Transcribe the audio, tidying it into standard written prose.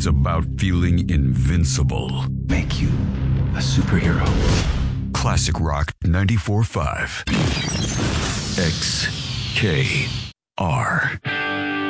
It's about feeling invincible. Make you a superhero. Classic Rock 94.5. XKR.